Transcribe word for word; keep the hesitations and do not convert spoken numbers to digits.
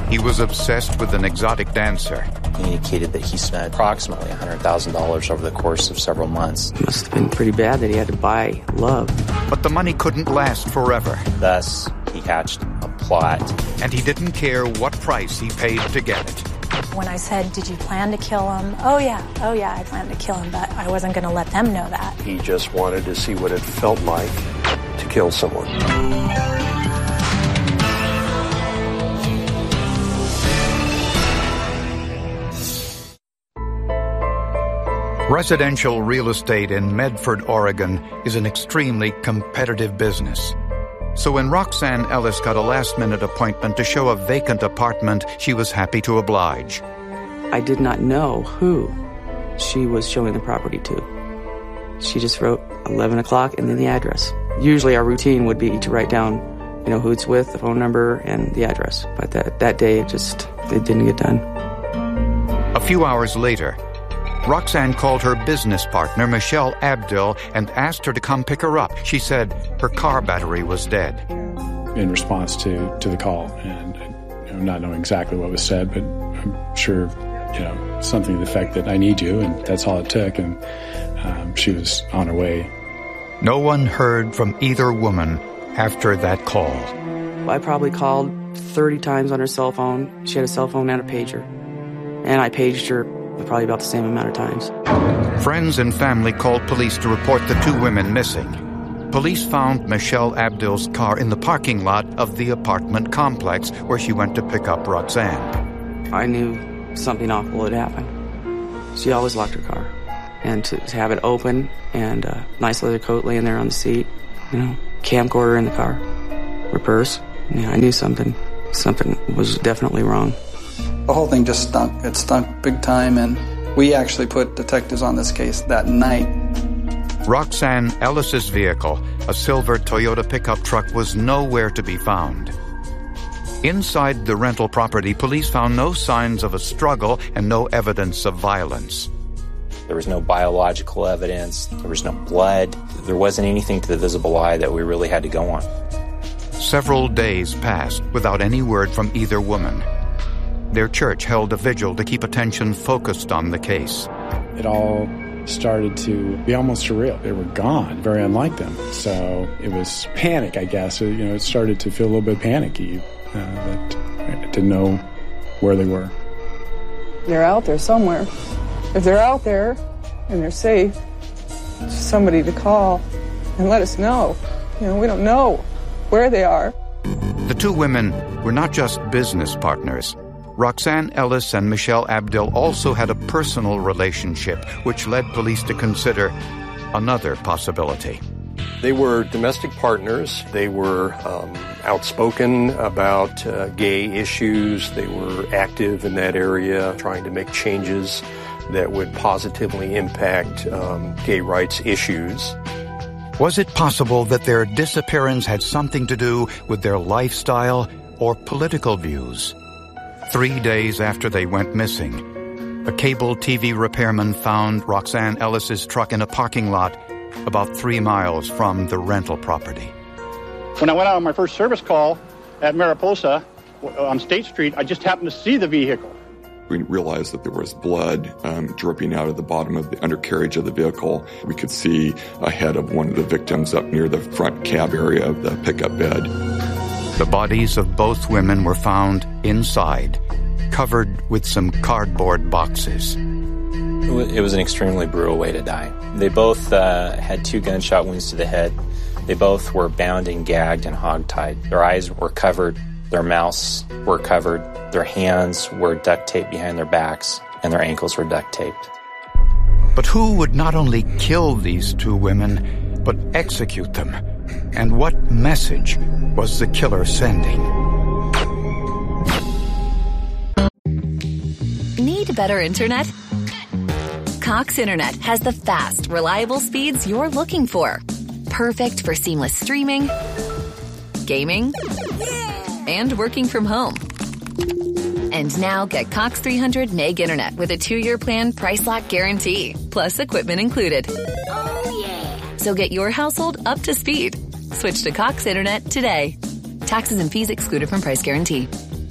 He was obsessed with an exotic dancer. He indicated that he spent approximately one hundred thousand dollars over the course of several months. It must have been pretty bad that he had to buy love. But the money couldn't last forever. Thus, he hatched a plot. And he didn't care what price he paid to get it. When I said, did you plan to kill him? Oh, yeah. Oh, yeah, I planned to kill him, but I wasn't going to let them know that. He just wanted to see what it felt like to kill someone. Residential real estate in Medford, Oregon is an extremely competitive business. So when Roxanne Ellis got a last-minute appointment to show a vacant apartment, she was happy to oblige. I did not know who she was showing the property to. She just wrote eleven o'clock and then the address. Usually our routine would be to write down, you know, who it's with, the phone number, and the address. But that, that day, it just, it didn't get done. A few hours later, Roxanne called her business partner, Michelle Abdil, and asked her to come pick her up. She said her car battery was dead. In response to, to the call, and you know, not knowing exactly what was said, but I'm sure, you know, something to the effect that I need you, and that's all it took, and um, she was on her way. No one heard from either woman after that call. I probably called thirty times on her cell phone. She had a cell phone and a pager. And I paged her probably about the same amount of times. Friends and family called police to report the two women missing. Police found Michelle Abdil's car in the parking lot of the apartment complex where she went to pick up Roxanne. I knew something awful had happened. She always locked her car. And to, to have it open and a nice leather coat laying there on the seat, you know, camcorder in the car, her purse, yeah, I knew something, something was definitely wrong. The whole thing just stunk. It stunk big time, and we actually put detectives on this case that night. Roxanne Ellis's vehicle, a silver Toyota pickup truck, was nowhere to be found. Inside the rental property, police found no signs of a struggle and no evidence of violence. There was no biological evidence. There was no blood. There wasn't anything to the visible eye that we really had to go on. Several days passed without any word from either woman. Their church held a vigil to keep attention focused on the case. It all started to be almost surreal. They were gone, very unlike them. So it was panic, I guess. You know, it started to feel a little bit panicky, uh, that I didn't know where they were. They're out there somewhere. If they're out there and they're safe, just somebody to call and let us know. You know, we don't know where they are. The two women were not just business partners. Roxanne Ellis and Michelle Abdil also had a personal relationship, which led police to consider another possibility. They were domestic partners. They were um, outspoken about uh, gay issues. They were active in that area, trying to make changes that would positively impact um, gay rights issues. Was it possible that their disappearance had something to do with their lifestyle or political views? Three days after they went missing, a cable T V repairman found Roxanne Ellis's truck in a parking lot about three miles from the rental property. When I went out on my first service call at Mariposa on State Street, I just happened to see the vehicle. We realized that there was blood um, dripping out of the bottom of the undercarriage of the vehicle. We could see a head of one of the victims up near the front cab area of the pickup bed. The bodies of both women were found inside, covered with some cardboard boxes. It was an extremely brutal way to die. They both uh, had two gunshot wounds to the head. They both were bound and gagged and hogtied. Their eyes were covered, their mouths were covered, their hands were duct taped behind their backs, and their ankles were duct taped. But who would not only kill these two women, but execute them? And what message was the killer sending? Need better internet? Cox Internet has the fast, reliable speeds you're looking for. Perfect for seamless streaming, gaming, and working from home. And now get Cox three hundred meg internet with a two-year plan price lock guarantee, plus equipment included. Oh, yeah. So get your household up to speed. Switch to Cox Internet today. Taxes and fees excluded from price guarantee.